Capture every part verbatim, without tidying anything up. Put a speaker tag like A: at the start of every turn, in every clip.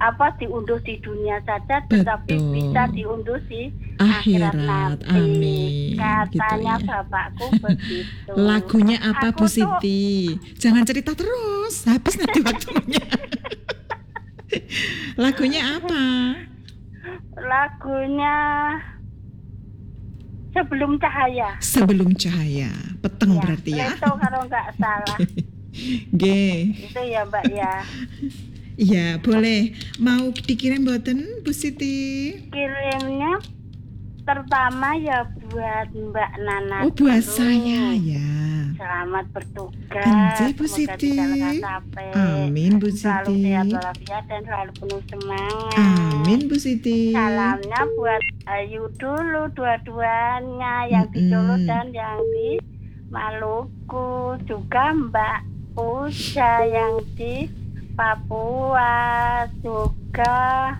A: apa diunduh di dunia saja,
B: Betul.
A: tetapi bisa diunduh di
B: Akhirat,
A: akhirat nanti.
B: amin.
A: Katanya
B: Gitu ya.
A: bapakku begitu.
B: Lagunya apa
A: Aku
B: Bu
A: tuh
B: Siti? Jangan cerita terus, habis nanti waktunya. Lagunya apa?
A: lagunya Sebelum Cahaya.
B: Sebelum Cahaya, Peteng
A: Ya,
B: berarti ya.
A: Leto kalau nggak salah.
B: G.
A: Itu ya Mbak ya.
B: Iya, boleh. Mau dikirim mboten Bu Siti?
A: Kirimnya pertama ya buat Mbak Nana.
B: Oh, buat
A: dulu.
B: saya ya.
A: Selamat bertugas.
B: Anjay Bu
A: Semoga
B: Siti.
A: tidak lekas capek.
B: Amin Bu
A: Selalu
B: Siti.
A: sehat walafiat dan selalu penuh semangat.
B: Amin Bu Siti.
A: Salamnya buat Ayu dulu dua-duanya, yang di Solo
B: Mm-mm.
A: dan yang di Maluku. Juga Mbak Puja yang di Papua. Juga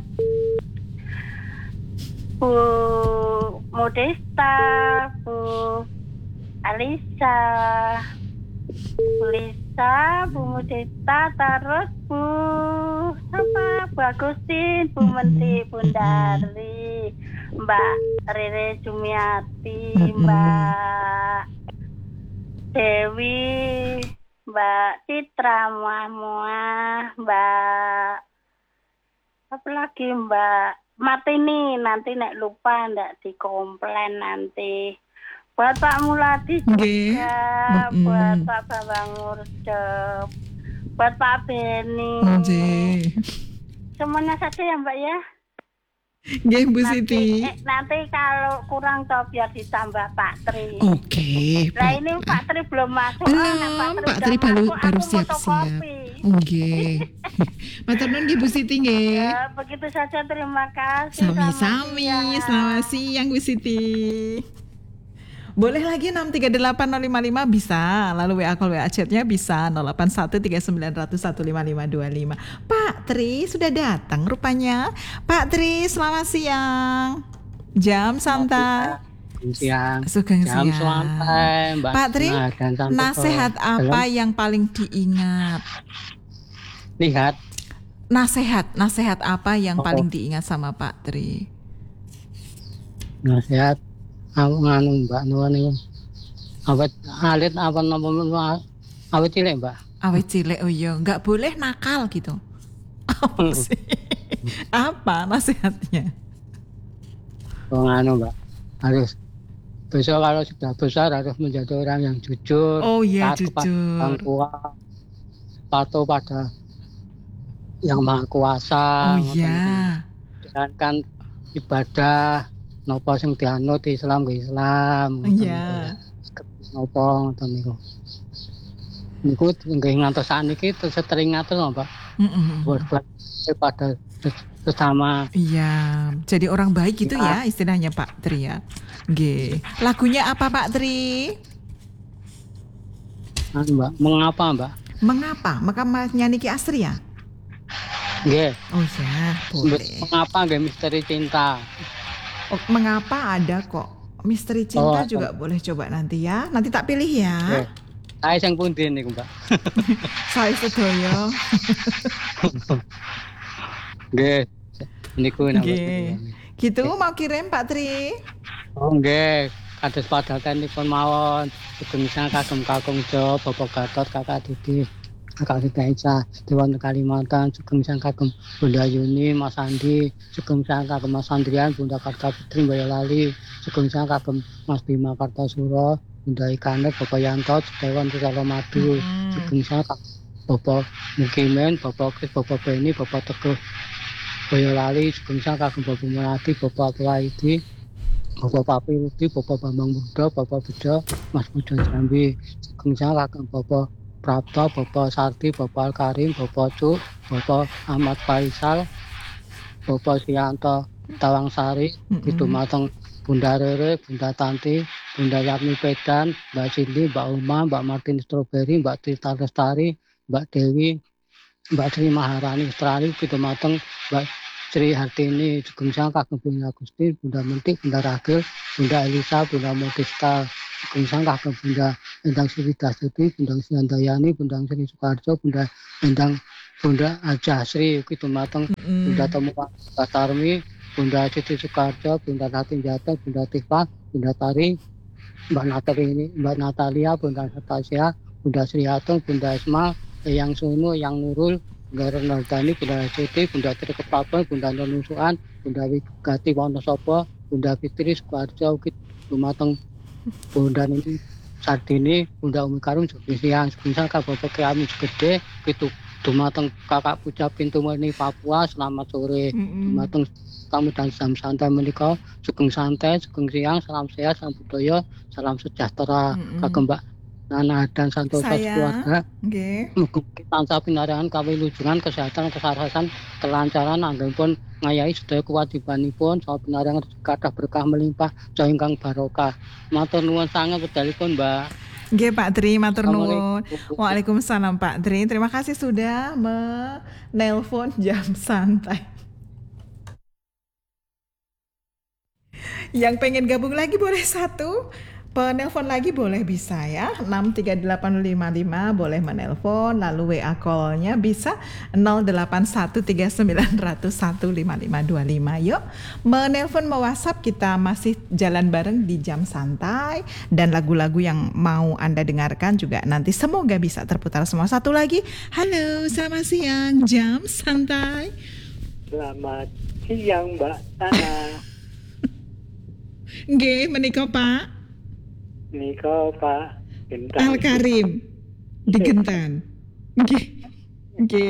A: Bu Modesta, Bu Alisa, Bu Lisa, Bu Modesta, terus Bu apa? Bu Agustin, Bu Menteri, Bu Dari, Mbak Rere Jumiati, Mbak Dewi, Mbak Citra Muah-Muah, Mbak apa lagi Mbak Martini, nanti nek lupa ndak dikomplain nanti. Buat Pak Muladi juga,
B: Nggih.
A: buat
B: Mm-mm.
A: Pak Bambang Murdep, buat Pak Beni.
B: Nggih.
A: Semuanya saja ya Mbak ya.
B: Nggih Bu
A: Nanti,
B: Siti.
A: eh, nanti kalau kurang toh biar ditambah Pak Tri.
B: Oke.
A: Nah ini Pak Tri belum masuk.
B: Belum,
A: Ah, Pak Tri,
B: Pak
A: udah
B: Tri baru
A: masuk,
B: baru
A: aku
B: siap-siap.
A: fotokopi.
B: Nggih. Matur nuwun nggih Bu Siti nggih.
A: Ya, begitu saja, terima kasih.
B: Sami-sami.
A: Selamat siang.
B: Selamat siang Bu Siti. Boleh lagi enam tiga delapan nol lima lima bisa. Lalu W A call W A chatnya bisa nol delapan satu tiga sembilan nol nol satu lima lima dua lima. Pak Tri sudah datang rupanya. Pak Tri selamat siang. Jam santai.
C: Siang.
B: Sugeng
C: Jam
B: siang.
C: santai, Mbak.
B: Pak Tri,
C: Nah, dan sampai
B: nasihat
C: ke-
B: apa
C: dalam.
B: yang paling diingat?
C: Lihat,
B: Nasihat, nasihat apa yang
C: Oh.
B: paling diingat sama Pak Tri?
C: nasihat aku nganu Mbak nuwun niku. Awet alit apa napa awet cilik, Mbak.
B: Awet cilik, oh iya, nggak boleh nakal gitu. Apa sih? Apa nasihatnya?
C: Oh, nganu, Mbak. Harus besok kalau sudah besar harus menjadi orang yang jujur.
B: Oh iya,
C: taat kepada
B: jujur.
C: orang tua, patuh pada yang maha kuasa.
B: Oh
C: ngoten
B: iya.
C: niku. Jalankan ibadah napa sing dianut Islam ke Islam. ngoten
B: Iya.
C: niku. Napa ngoten niku. Niku nggih ngantos sakniki terus teringat terus, Mbak.
B: Mm-mm.
C: Berbuat pada sesama.
B: Iya, jadi orang baik gitu ya istilahnya Pak Tri ya. Nggih. Lagunya apa Pak Tri?
C: Anu, Mbak, mengapa, Mbak?
B: Mengapa? Maka nyanyi Ki Astri ya?
C: Nggih.
B: Oh ya, boleh.
C: Mengapa nggih misteri cinta?
B: Oh, mengapa ada kok? Misteri cinta
C: Oh,
B: juga boleh coba nanti ya. Nanti tak pilih ya.
C: Nggih. Saya sing pundi niku, Mbak?
B: Saya sedoyo.
C: Nggih. Niku napa?
B: Nggih. Gitu mau kirim Pak Tri?
C: Oh, nggih. Kados padatanipun mawon. Sugeng sang kagem-kagem Jo, Bapak Gatot, Kakak Didi, Kakak Sita Isa, Dewan Kalimantan, Sugeng sang kagem Bunda Yuni, Mas Andi, Sugeng sang kagem Mas Andrian, Bunda Karta Putri Boyolali, Sugeng sang kagem Mas Bima Kartasura, Bunda Ikanet, Bapak Yanto, Dewan Susalomadu, Sugeng sang kagem Bapak Mukimen, Bapak Kris, Bapak Beni, Bapak Teguh Boyolali, Sugeng sang kagem Bapak Melati, Bapak Praidi, Bapak Papi Rudi, Bapak Bambang Buddha, Bapak Buddha, Mas Buddha Jambi, Sugeng sang kagem Bapak Prapto, Bapak Sarti, Bapak Karim, Bapak Cuk, Bapak Ahmad Faisal, Bapak Sianto Tawangsari, itu mateng Bunda Rere, Bunda Tanti, Bunda Yatmi Pedan, Mbak Cindy, Mbak Uma, Mbak Martin Strawberry, Mbak Tita Lestari, Mbak Dewi, Mbak Sri Maharani Lestari, itu mateng Mbak Sri Hartini, Sugeng sang kagem Bunda Agustin, Bunda Mentik, Bunda Ragil, Bunda Elisa, Bunda Modesta, Sugeng sang kagem Bunda Endang Sri Dastuti, Bunda Sri Handayani, Bunda Sri Sukarjo, Bunda Endang Bunda Haja Asri ugi dumateng
B: Mm-mm.
C: Bunda Temu Katarmi, Bunda Siti Soekarjo, Bunda Tati Jata, Bunda Tifa, Bunda Tari, Mbak Natalia, Mbak Natalia, Bunda Natasha, Bunda Sri Hatung, Bunda Isma, Yang Sunu, Yang Nurul, Bunda Renaldani, Bunda Siti, Bunda Tri Kepaton, Bunda Nunusuan, Bunda Wigati Wonosobo, Bunda Fitri Sukarjo, ugi dumateng Bunda Nini Sardini, Bunda Umi Karung, Sugeng Siang, Sugeng Siang Kabupaten Keamis Gede, itu dumateng Kakak Puja Pintu Meni Papua, selamat sore.
B: Mm-mm.
C: Dumateng tamu dan jam santai menika, Sugeng Santai, Sugeng Siang, salam sehat, salam budaya, salam sejahtera.
B: Mm-mm.
C: Kagem Mbak Nana dan Santosa
B: Saya,
C: keluarga.
B: nggih.
C: Mugi tansah pinaringan kawilujengan, kesehatan, kesarasan, kelancaran anggenipun ngayahi sedaya kewajibanipun saha pinaringan kathah berkah melimpah saha ingkang barokah. Matur nuwun sanget wedalipun, Mbak.
B: Nggih Pak Tri, matur nuwun.
C: Assalamualaikum.
B: Waalaikumsalam Pak Tri. Terima kasih sudah menelpon jam santai. Yang pengen gabung lagi boleh satu. Penelpon lagi boleh bisa ya, enam tiga delapan lima lima boleh menelpon, lalu W A call-nya bisa nol delapan satu tiga sembilan nol satu lima lima dua lima. Yuk, menelpon, mau WhatsApp, kita masih jalan bareng di jam santai, dan lagu-lagu yang mau Anda dengarkan juga nanti semoga bisa terputar semua. Satu lagi, halo, selamat siang, jam santai.
D: Selamat siang Mbak Nana.
B: Nggih, menika Pak
D: Niko Pak Gentan.
B: Al Karim di Gentan. Nggih. Nggih.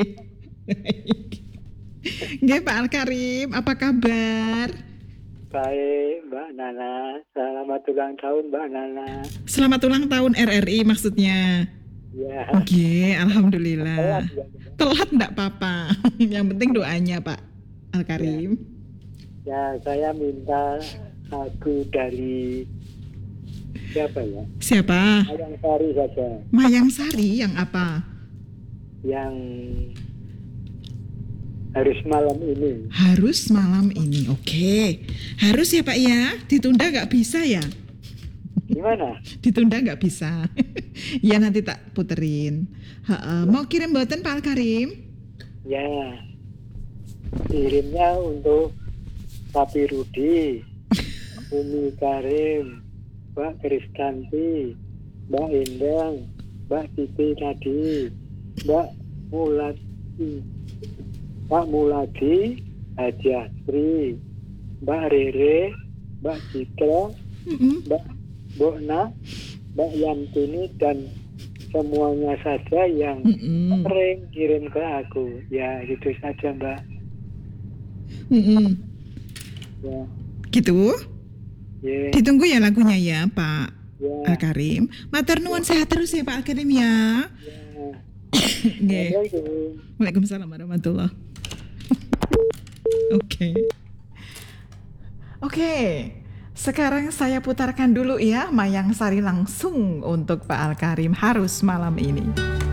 B: Nggih Pak Al Karim, apa kabar?
D: Baik Mbak Nana. Selamat ulang tahun Mbak Nana.
B: Selamat ulang tahun R R I maksudnya.
D: Ya.
B: Oke, alhamdulillah.
D: Telat ya, Mbak.
B: Telat enggak apa-apa. Yang penting doanya Pak Al Karim.
D: Ya, saya minta lagu dari siapa ya?
B: Siapa?
D: Mayang Sari saja.
B: Mayang Sari yang apa?
D: Yang harus malam ini.
B: Harus malam ini. Oke. Harus ya Pak ya? Ditunda nggak bisa ya?
D: Gimana?
B: Ditunda nggak bisa. Ya nanti tak puterin. Ha-ha. Mau kirim buatan Pak Al Karim?
D: Ya. Kirimnya untuk Papi Rudi, Umi Karim, Mbak Kristanti, Mbak Endang, Mbak Titi tadi, Mbak Mulati, Mbak Muladi, Haji Asri, Mbak Rere, Mbak Citra,
B: Mm-mm.
D: Mbak Bokna, Mbak Yantini, dan semuanya saja yang
B: Mm-mm.
D: sering kirim ke aku. Ya, gitu saja Mbak.
B: Mm-mm.
D: Ya,
B: Gitu.
D: ya,
B: Ditunggu ya lagunya ya Pak
D: ya,
B: Al Karim. Matur nuwun, sehat terus ya Pak Al Karim ya.
D: ya.
B: Nggih.
D: Assalamualaikum.
B: Waalaikumsalam warahmatullahi. Oke. Oke. Sekarang saya putarkan dulu ya Mayang Sari langsung untuk Pak Al Karim, harus malam ini.